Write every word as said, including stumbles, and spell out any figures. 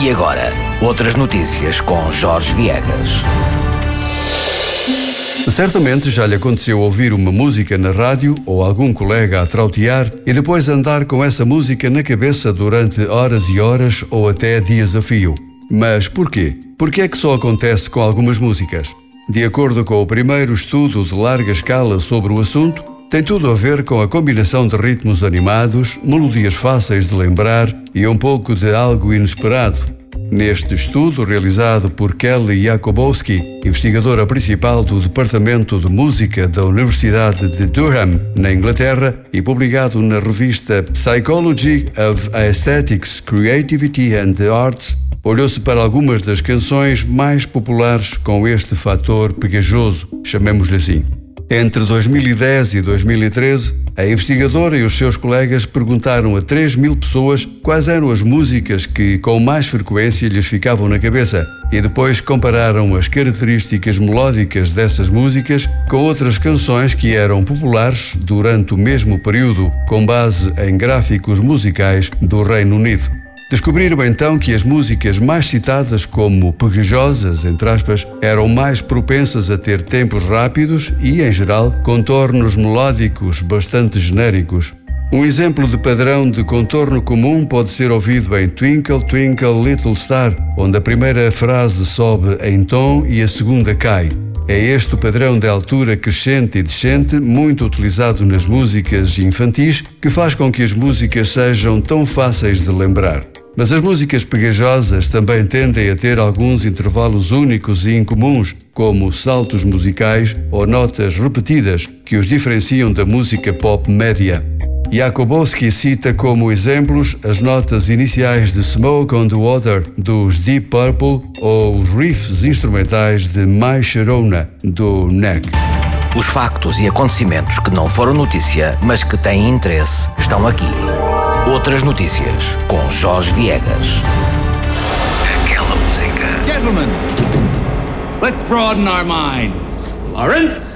E agora, outras notícias com Jorge Viegas. Certamente já lhe aconteceu ouvir uma música na rádio ou algum colega a trautear e depois andar com essa música na cabeça durante horas e horas ou até dias a fio. Mas porquê? Porquê é que só acontece com algumas músicas? De acordo com o primeiro estudo de larga escala sobre o assunto, tem tudo a ver com a combinação de ritmos animados, melodias fáceis de lembrar e um pouco de algo inesperado. Neste estudo, realizado por Kelly Jakubowski, investigadora principal do Departamento de Música da Universidade de Durham, na Inglaterra, e publicado na revista Psychology of Aesthetics, Creativity and the Arts, olhou-se para algumas das canções mais populares com este fator pegajoso, chamemos-lhe assim. Entre dois mil e dez e dois mil e treze, a investigadora e os seus colegas perguntaram a três mil pessoas quais eram as músicas que com mais frequência lhes ficavam na cabeça e depois compararam as características melódicas dessas músicas com outras canções que eram populares durante o mesmo período, com base em gráficos musicais do Reino Unido. Descobriram então que as músicas mais citadas como pegajosas, entre aspas, eram mais propensas a ter tempos rápidos e, em geral, contornos melódicos bastante genéricos. Um exemplo de padrão de contorno comum pode ser ouvido em Twinkle Twinkle Little Star, onde a primeira frase sobe em tom e a segunda cai. É este o padrão de altura crescente e descente, muito utilizado nas músicas infantis, que faz com que as músicas sejam tão fáceis de lembrar. Mas as músicas pegajosas também tendem a ter alguns intervalos únicos e incomuns, como saltos musicais ou notas repetidas, que os diferenciam da música pop média. Jakubowski cita como exemplos as notas iniciais de Smoke on the Water, dos Deep Purple, ou os riffs instrumentais de My Sharona, do Neck. Os factos e acontecimentos que não foram notícia, mas que têm interesse, estão aqui. Outras notícias com Jorge Viegas. Aquela música. Gentlemen, let's broaden our minds. Lawrence?